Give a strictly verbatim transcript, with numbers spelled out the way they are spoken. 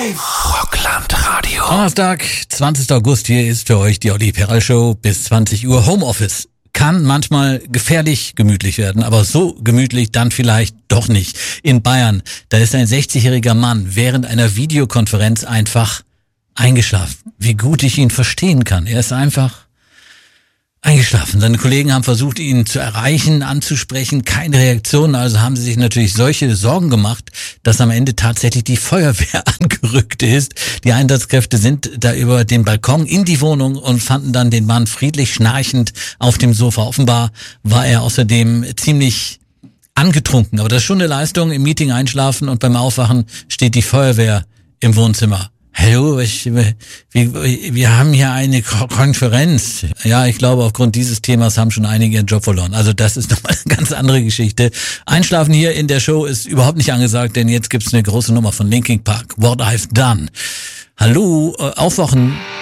Live! Rockland Radio. Donnerstag, zwanzigster August, hier ist für euch die Olli Perl Show bis zwanzig Uhr. Homeoffice kann manchmal gefährlich gemütlich werden, aber so gemütlich dann vielleicht doch nicht. In Bayern, da ist ein sechzigjähriger Mann während einer Videokonferenz einfach eingeschlafen. Wie gut ich ihn verstehen kann. Er ist einfach eingeschlafen. Seine Kollegen haben versucht, ihn zu erreichen, anzusprechen. Keine Reaktion. Also haben sie sich natürlich solche Sorgen gemacht, dass am Ende tatsächlich die Feuerwehr angerückt ist. Die Einsatzkräfte sind da über den Balkon in die Wohnung und fanden dann den Mann friedlich schnarchend auf dem Sofa. Offenbar war er außerdem ziemlich angetrunken. Aber das ist schon eine Leistung. Im Meeting einschlafen und beim Aufwachen steht die Feuerwehr im Wohnzimmer. Hallo, ich, wir, wir haben hier eine Konferenz. Ja, ich glaube, aufgrund dieses Themas haben schon einige ihren Job verloren. Also das ist nochmal eine ganz andere Geschichte. Einschlafen hier in der Show ist überhaupt nicht angesagt, denn jetzt gibt's eine große Nummer von Linkin Park. What I've Done. Hallo, äh, aufwachen